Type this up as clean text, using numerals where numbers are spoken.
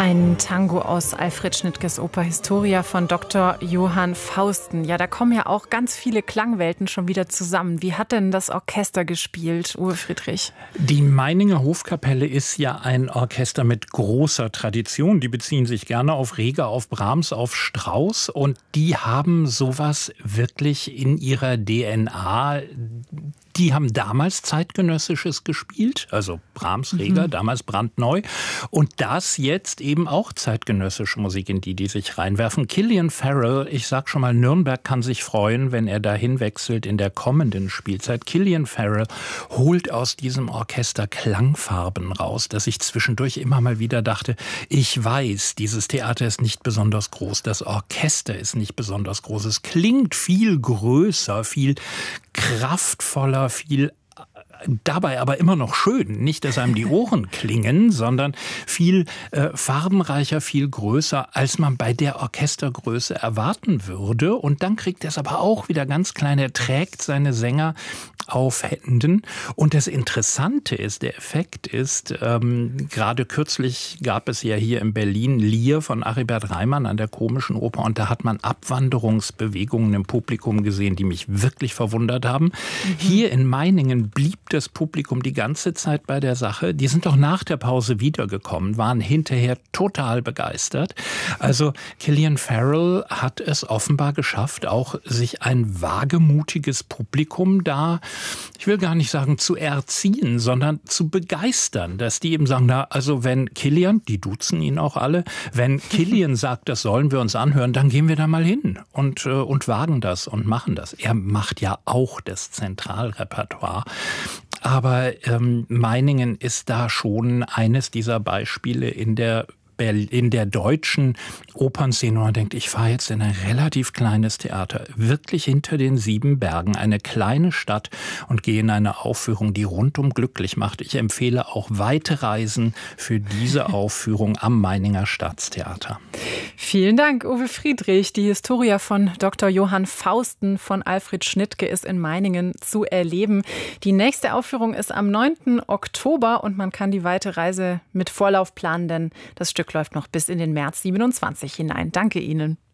Ein Tango aus Alfred Schnittges Oper Historia von Dr. Johann Fausten. Ja, da kommen ja auch ganz viele Klangwelten schon wieder zusammen. Wie hat denn das Orchester gespielt, Uwe Friedrich? Die Meininger Hofkapelle ist ja ein Orchester mit großer Tradition. Die beziehen sich gerne auf Reger, auf Brahms, auf Strauss. Und die haben sowas wirklich in ihrer DNA. Die haben damals Zeitgenössisches gespielt, also Brahms, Reger, damals brandneu. Und das jetzt eben auch zeitgenössische Musik, in die sich reinwerfen. Killian Farrell, ich sag schon mal, Nürnberg kann sich freuen, wenn er dahin wechselt in der kommenden Spielzeit. Killian Farrell holt aus diesem Orchester Klangfarben raus, dass ich zwischendurch immer mal wieder dachte, ich weiß, dieses Theater ist nicht besonders groß, das Orchester ist nicht besonders groß. Es klingt viel größer, viel kraftvoller, viel dabei aber immer noch schön. Nicht, dass einem die Ohren klingen, sondern viel farbenreicher, viel größer, als man bei der Orchestergröße erwarten würde. Und dann kriegt er es aber auch wieder ganz klein. Er trägt seine Sänger auf Händen. Und das Interessante ist, der Effekt ist, gerade kürzlich gab es ja hier in Berlin Lear von Aribert Reimann an der Komischen Oper. Und da hat man Abwanderungsbewegungen im Publikum gesehen, die mich wirklich verwundert haben. Hier in Meiningen blieb das Publikum die ganze Zeit bei der Sache. Die sind doch nach der Pause wiedergekommen, waren hinterher total begeistert. Also Killian Farrell hat es offenbar geschafft, auch sich ein wagemutiges Publikum da, ich will gar nicht sagen zu erziehen, sondern zu begeistern, dass die eben sagen, na, also wenn Killian, die duzen ihn auch alle, wenn Killian sagt, das sollen wir uns anhören, dann gehen wir da mal hin und wagen das und machen das. Er macht ja auch das Zentralrepertoire. Aber Meiningen ist da schon eines dieser Beispiele in der deutschen Opernszene, wo man denkt, ich fahre jetzt in ein relativ kleines Theater, wirklich hinter den 7 Bergen, eine kleine Stadt und gehe in eine Aufführung, die rundum glücklich macht. Ich empfehle auch weite Reisen für diese Aufführung am Meininger Staatstheater. Vielen Dank, Uwe Friedrich. Die Historia von Dr. Johann Fausten von Alfred Schnittke ist in Meiningen zu erleben. Die nächste Aufführung ist am 9. Oktober und man kann die weite Reise mit Vorlauf planen, denn das Stück läuft noch bis in den März 27 hinein. Danke Ihnen.